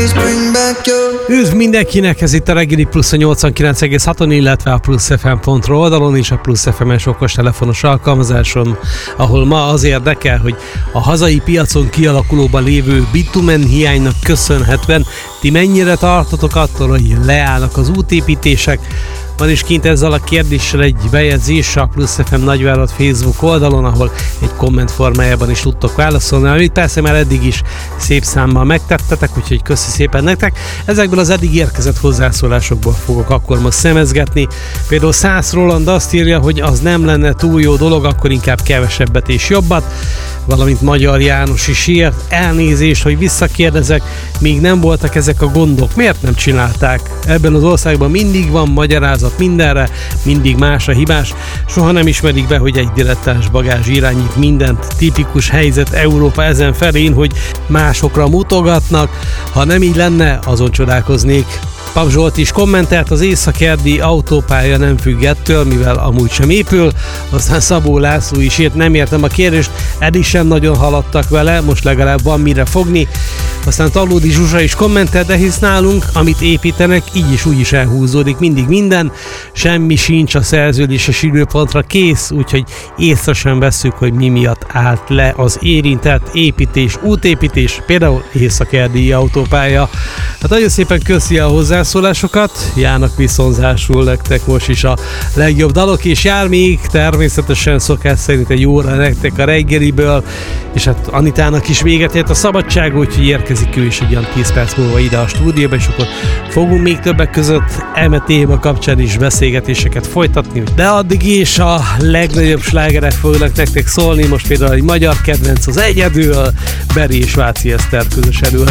Üdv mindenkinek, ez itt a Reggeli Plusz a 89,6-on, illetve a pluszfm.ro oldalon és a Plusz FM-es okostelefonos alkalmazáson, ahol ma az érdekel, hogy a hazai piacon kialakulóban lévő bitumen hiánynak köszönhetően ti mennyire tartotok attól, hogy leállnak az útépítések. Van is kint ezzel a kérdéssel egy bejegyzés a Plusz FM Nagyvárat Facebook oldalon, ahol egy komment formájában is tudtok válaszolni, amit persze már eddig is szép számmal megtettetek, úgyhogy köszi szépen nektek. Ezekből az eddig érkezett hozzászólásokból fogok akkor most szemezgetni. Például Szász Roland azt írja, hogy az nem lenne túl jó dolog, akkor inkább kevesebbet és jobbat. Valamint Magyar János is írt, elnézést, hogy visszakérdezek, még nem voltak ezek a gondok, miért nem csinálták? Ebben az országban mindig van magyarázat mindenre, mindig más a hibás, soha nem ismerik be, hogy egy dilettáns bagázs irányít mindent, tipikus helyzet Európa ezen felén, hogy másokra mutogatnak, ha nem így lenne, azon csodálkoznék. Pap Zsolt is kommentelt, az észak-erdi autópálya nem függ ettől, mivel amúgy sem épül. Aztán Szabó László is írt, nem értem a kérdést, eddig sem nagyon haladtak vele, most legalább van mire fogni. Aztán Talódi Zsuzsa is kommentelt, de hisz nálunk, amit építenek, így is úgy is elhúzódik mindig minden, semmi sincs a szerződéses időpontra kész, úgyhogy észre sem vesszük, hogy mi miatt állt le az érintett építés, útépítés, például észak-erdélyi autópálya. Hát nagyon szépen köszi a hozzászólásokat, járnak viszonzásul nektek most is a legjobb dalok, és jár még természetesen szokás szerint egy óra nektek a reggeliből, és hát Anitának is véget ért a szabadság, úgyhogy érkezik ő is egy olyan 10 perc múlva ide a stúdióba, és akkor fogunk még többek között eme téma kapcsán is beszélgetéseket folytatni, de addig is a legnagyobb slágerek fognak nektek szólni, most például egy magyar kedvenc, az Egyedül, Beri és Váci Eszter közös elő.